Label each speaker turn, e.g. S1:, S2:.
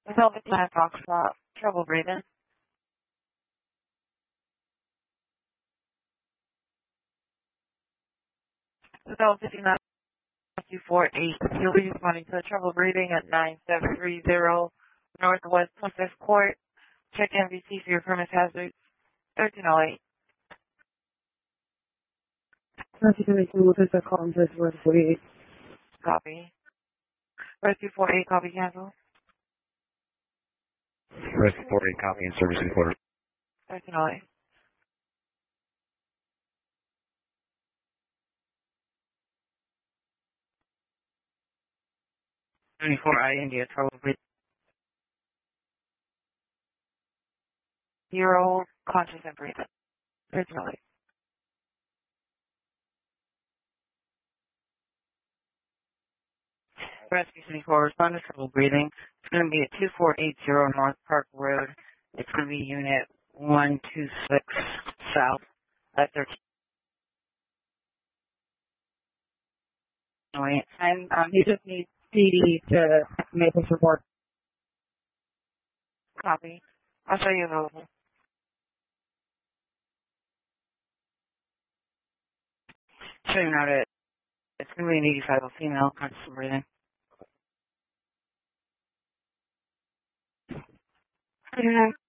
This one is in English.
S1: Velvet 9 Foxtrot, trouble breathing. Velvet 9-248, you'll be responding to trouble breathing at 9730 Northwest 25th Court. Check MVC for your premise hazards. 1308. Copy. Rescue 48, copy cancel.
S2: Rescue 48, copy and service reporter.
S1: 1308. I India, trouble breathing. 0, conscious and breathing. 1308. Rescue 74, respond to trouble breathing. It's going to be at 2480 North Park Road. It's going to be unit 126 South at 1308.
S3: And he just needs PD to make his report.
S1: Copy. I'll show you available. Show you now that it's going to be an 85 female, conscious and breathing. Yeah.